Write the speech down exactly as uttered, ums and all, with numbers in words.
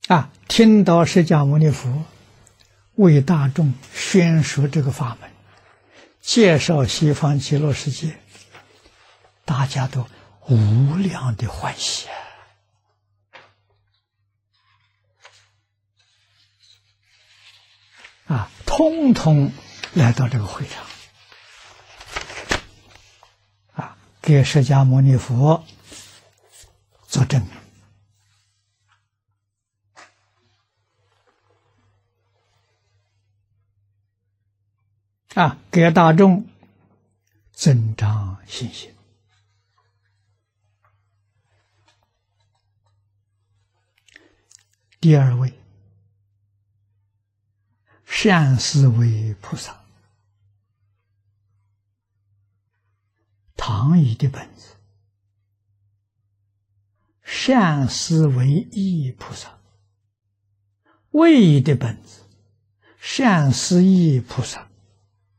啊，听到释迦牟尼佛为大众宣说这个法门，介绍西方极乐世界，大家都无量的欢喜啊！啊，通通来到这个会场，啊，给释迦牟尼佛作证。啊，给大众增长信心。第二位，善思维菩萨，唐译的本子，善思维意菩萨，魏译的本子，善思意菩萨。